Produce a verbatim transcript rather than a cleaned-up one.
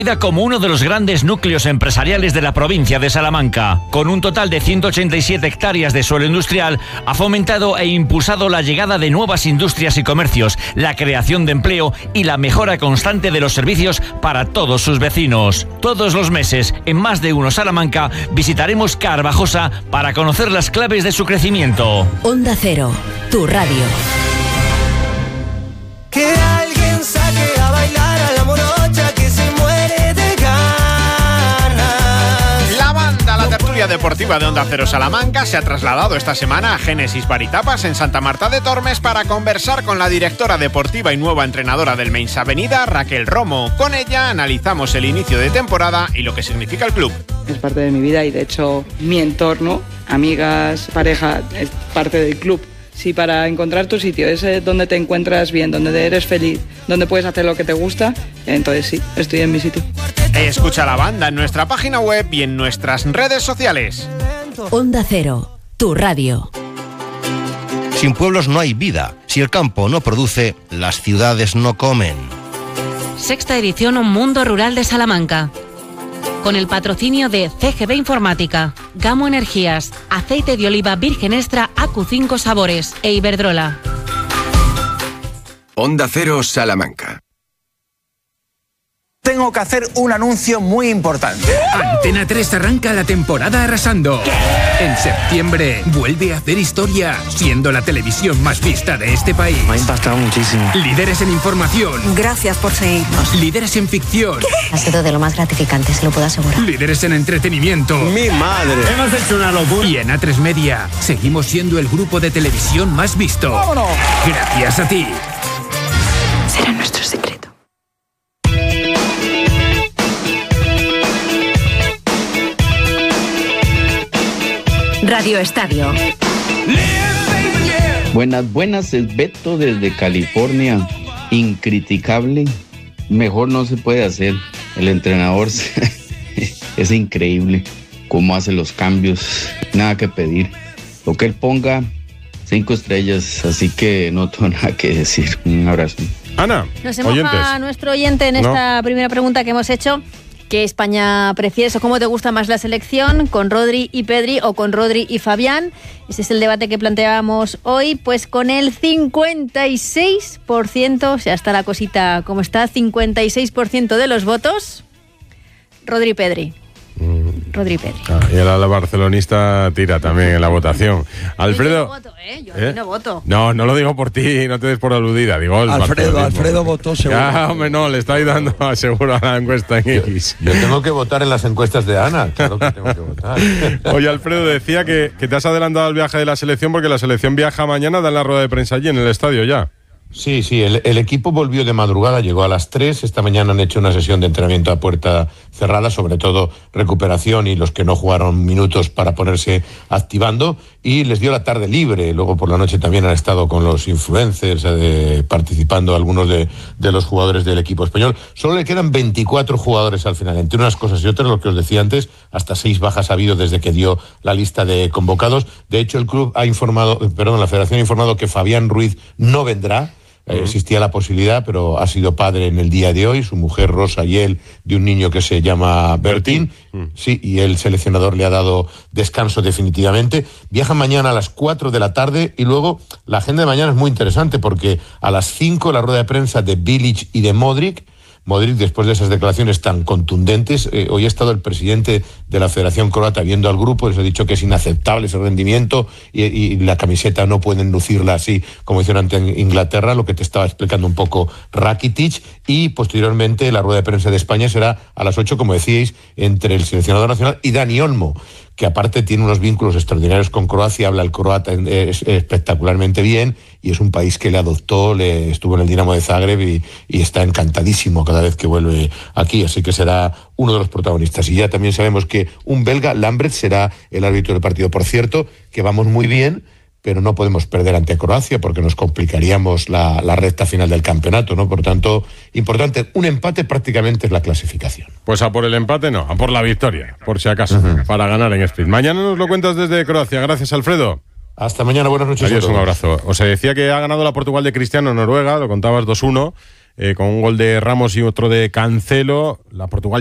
como uno de los grandes núcleos empresariales de la provincia de Salamanca. Con un total de ciento ochenta y siete hectáreas de suelo industrial, ha fomentado e impulsado la llegada de nuevas industrias y comercios, la creación de empleo y la mejora constante de los servicios para todos sus vecinos. Todos los meses, en Más de Uno Salamanca, visitaremos Carvajosa para conocer las claves de su crecimiento. Onda Cero, tu radio. Que alguien saque a bailar a la morocha que se muere de ganas. La banda La Tertulia Deportiva de Onda Cero Salamanca se ha trasladado esta semana a Génesis Baritapas en Santa Marta de Tormes para conversar con la directora deportiva y nueva entrenadora del Meins Avenida, Raquel Romo. Con ella analizamos el inicio de temporada y lo que significa el club. Es parte de mi vida y de hecho mi entorno, amigas, pareja, es parte del club. Sí, para encontrar tu sitio, es donde te encuentras bien, donde eres feliz, donde puedes hacer lo que te gusta, entonces sí, estoy en mi sitio. Escucha la banda en nuestra página web y en nuestras redes sociales. Onda Cero, tu radio. Sin pueblos no hay vida. Si el campo no produce, las ciudades no comen. Sexta edición Mundo Rural de Salamanca. Con el patrocinio de C G B Informática, Gamo Energías, Aceite de Oliva Virgen Extra A Q cinco Sabores e Iberdrola. Onda Cero Salamanca. Tengo que hacer un anuncio muy importante. Antena tres arranca la temporada arrasando. ¿Qué? En septiembre vuelve a hacer historia, siendo la televisión más vista de este país. Me ha impactado muchísimo. Líderes en información. Gracias por seguirnos. Líderes en ficción. ¿Qué? Ha sido de lo más gratificante, se lo puedo asegurar. Líderes en entretenimiento. ¡Mi madre! Hemos hecho una locura. Y en A tres Media seguimos siendo el grupo de televisión más visto. ¡Vámonos! Gracias a ti. Será nuestro secreto. Radio Estadio. Buenas, buenas, es Beto desde California. Incriticable. Mejor no se puede hacer. El entrenador es increíble cómo hace los cambios. Nada que pedir. Lo que él ponga, cinco estrellas. Así que no tengo nada que decir. Un abrazo. Ana, nos hemos a nuestro oyente en esta no. primera pregunta que hemos hecho. ¿Qué España prefieres o cómo te gusta más la selección? ¿Con Rodri y Pedri o con Rodri y Fabián? Ese es el debate que planteábamos hoy. Pues con el cincuenta y seis por ciento, o sea, está la cosita como está, cincuenta y seis por ciento de los votos, Rodri y Pedri. Mm. Rodri y Pedri. Ah, y el ala barcelonista tira también en la votación. Alfredo. Yo no voto, ¿eh? Yo ¿Eh? no voto. No, no lo digo por ti, no te des por aludida. Digo, el Alfredo, Alfredo votó seguro. Ya, hombre, no, le estáis dando seguro a la encuesta en X. Yo, yo tengo que votar en las encuestas de Ana, claro que tengo que votar. Oye, Alfredo, decía que, que te has adelantado al viaje de la selección porque la selección viaja mañana, dan la rueda de prensa allí en el estadio ya. Sí, sí, el, el equipo volvió de madrugada, llegó a las tres, esta mañana han hecho una sesión de entrenamiento a puerta cerrada, sobre todo recuperación y los que no jugaron minutos para ponerse activando, y les dio la tarde libre, luego por la noche también han estado con los influencers, eh, participando algunos de, de los jugadores del equipo español. Solo le quedan veinticuatro jugadores al final, entre unas cosas y otras, lo que os decía antes, hasta seis bajas ha habido desde que dio la lista de convocados. De hecho, el club ha informado, perdón, la federación ha informado que Fabián Ruiz no vendrá. Eh, existía la posibilidad, pero ha sido padre en el día de hoy, su mujer Rosa y él, de un niño que se llama Bertín. Bertín. Sí, y el seleccionador le ha dado descanso definitivamente. Viajan mañana a las cuatro de la tarde y luego la agenda de mañana es muy interesante porque a las cinco la rueda de prensa de Bilic y de Modric. Modric, después de esas declaraciones tan contundentes, eh, hoy ha estado el presidente de la Federación Croata viendo al grupo, les ha dicho que es inaceptable ese rendimiento y, y la camiseta no pueden lucirla así como hicieron ante Inglaterra, lo que te estaba explicando un poco Rakitic, y posteriormente la rueda de prensa de España será a las ocho, como decíais, entre el seleccionador nacional y Dani Olmo, que aparte tiene unos vínculos extraordinarios con Croacia, habla el croata espectacularmente bien y es un país que le adoptó, le estuvo en el Dinamo de Zagreb y, y está encantadísimo cada vez que vuelve aquí, así que será uno de los protagonistas. Y ya también sabemos que un belga, Lambert, será el árbitro del partido. Por cierto, que vamos muy bien, pero no podemos perder ante Croacia porque nos complicaríamos la, la recta final del campeonato, ¿no? Por tanto, importante, un empate prácticamente es la clasificación. Pues a por el empate no, a por la victoria, por si acaso, uh-huh. para ganar en Split. Mañana nos lo cuentas desde Croacia. Gracias, Alfredo. Hasta mañana, buenas noches. Adiós, un abrazo. Os decía que ha ganado la Portugal de Cristiano en Noruega, lo contabas dos uno. eh, con un gol de Ramos y otro de Cancelo. La Portugal